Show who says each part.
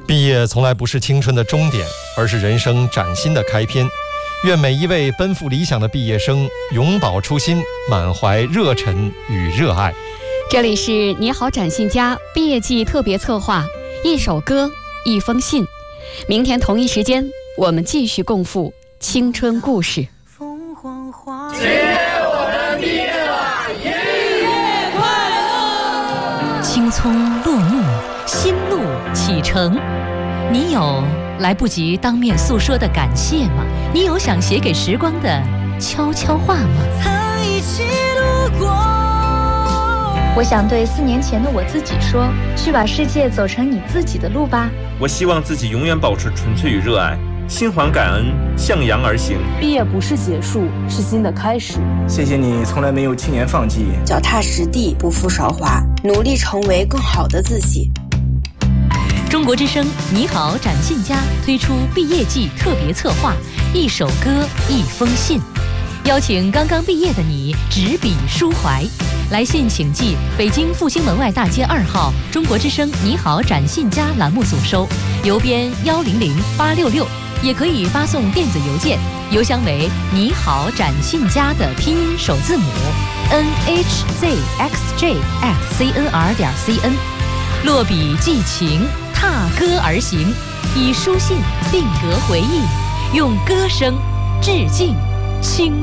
Speaker 1: 毕业从来不是青春的终点，而是人生崭新的开篇。愿每一位奔赴理想的毕业生永葆初心，满怀热忱与热爱。
Speaker 2: 这里是你好展信佳毕业季特别策划，一首歌，一封信。明天同一时间，我们继续共赴青春故事。
Speaker 3: 今天我们毕业了，毕业快乐！
Speaker 4: 青葱落幕，新路启程。你有来不及当面诉说的感谢吗？你有想写给时光的悄悄话吗？
Speaker 5: 曾一起路过。
Speaker 6: 我想对4年前的我自己说，去把世界走成你自己的路吧。
Speaker 7: 我希望自己永远保持纯粹与热爱，心怀感恩，向阳而行。
Speaker 8: 毕业不是结束，是新的开始。
Speaker 9: 谢谢你从来没有轻言放弃，
Speaker 10: 脚踏实地，不负韶华，努力成为更好的自己。
Speaker 4: 中国之声你好展信佳推出毕业季特别策划，一首歌，一封信，邀请刚刚毕业的你执笔抒怀。来信请寄北京复兴门外大街2号中国之声你好展信佳栏目组收，邮编100866，也可以发送电子邮件，邮箱为你好展信佳的拼音首字母 nhzxj@cnr.cn。落笔寄情，踏歌而行，以书信定格回忆，用歌声致敬青